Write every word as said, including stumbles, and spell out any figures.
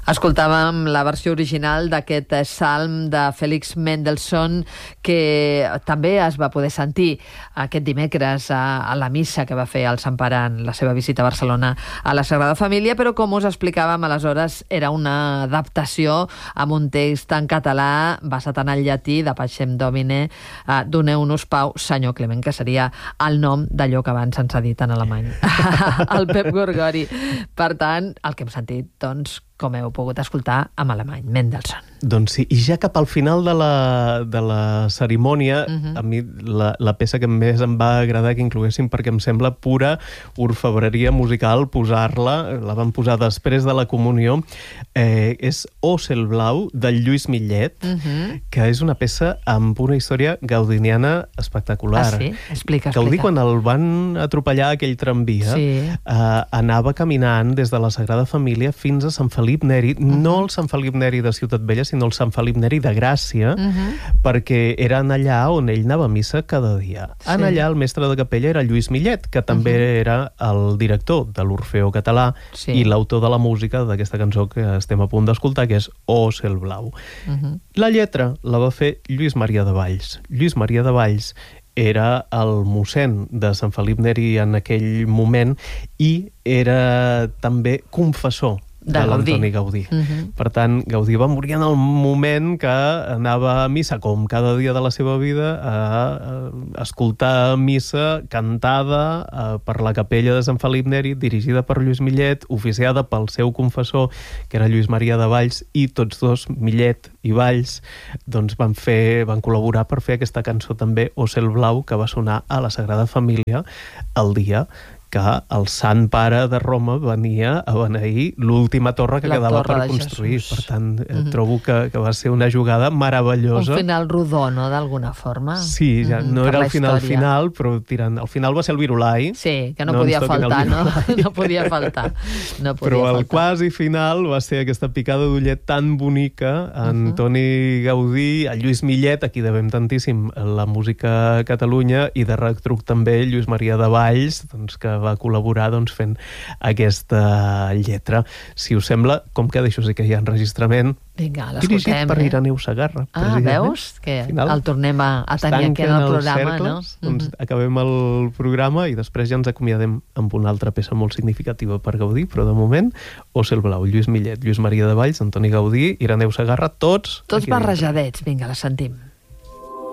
Escoltàvem la versió original d'aquest salm de Félix Mendelssohn, que també es va poder sentir aquest dimecres a, a la missa que va fer el Sant Pare en la seva visita a Barcelona a la Sagrada Família, però com us explicàvem aleshores era una adaptació amb un text en català basat en el llatí de Pacem Domine, uh, Doneu-nos pau, senyor Clement, que seria el nom d'allò que abans ens ha dit en alemany el Pep Gorgori. Per tant, el que hem sentit, doncs, com heu pogut escoltar, en alemany, Mendelssohn. Doncs sí, i ja cap al final de la, de la cerimònia, uh-huh. a mi la, la peça que més em va agradar que incloguéssim, perquè em sembla pura orfebreria musical posar-la, la van posar després de la comunió, eh, és O cel blau, del Lluís Millet, uh-huh. que és una peça amb una història gaudiniana espectacular. Ah, sí? Explica, explica. Gaudí, quan el van atropellar aquell tramvia, sí. eh, anava caminant des de la Sagrada Família fins a Sant Felip Neri, uh-huh. no el Sant Felip Neri de Ciutat Vella, sinó el Sant Felip Neri de Gràcia, uh-huh. perquè eren allà on ell anava a missa cada dia. Sí. En allà el mestre de capella era Lluís Millet, que també uh-huh. era el director de l'Orfeó Català sí. i l'autor de la música d'aquesta cançó que estem a punt d'escoltar, que és O cel blau. Uh-huh. La lletra la va fer Lluís Maria de Valls. Lluís Maria de Valls era el mossèn de Sant Felip Neri en aquell moment i era també confessor de, de l'Antoni Gaudí. Uh-huh. Per tant, Gaudí va morir en el moment que anava a missa, com cada dia de la seva vida, a, a escoltar missa cantada a, per la capella de Sant Felip Neri, dirigida per Lluís Millet, oficiada pel seu confessor, que era Lluís Maria de Valls, i tots dos, Millet i Valls, doncs van fer, van col·laborar per fer aquesta cançó també, O cel blau, que va sonar a la Sagrada Família el dia que el Sant Pare de Roma venia a beneir l'última torre que la quedava torre per construir. Per tant, mm-hmm. trobo que, que va ser una jugada meravellosa. Un final rodó, no?, d'alguna forma. Sí, ja, mm-hmm. no era el final història. final, però tirant... El final va ser el virulai. Sí, que no, no podia faltar, no? No podia faltar. No podia però faltar. el quasi final va ser aquesta picada d'ullet tan bonica a Antoni uh-huh. Gaudí, a Lluís Millet, a qui devem tantíssim la música a Catalunya, i de retruc també Lluís Maria de Valls, doncs, que va col·laborar doncs, fent aquesta lletra. Si us sembla, com que d'això sí que hi ha enregistrament, vinga, dirigit per Ireneu Segarra. Ah, veus? Que final, el tornem a, a tenir aquí en el programa, cercles, no? Doncs mm-hmm. acabem el programa i després ja ens acomiadem amb una altra peça molt significativa per Gaudí, però de moment, O cel blau, Lluís Millet, Lluís Maria de Valls, Antoni Gaudí, Ireneu Segarra, tots... Tots barrejadets. Vinga, la sentim.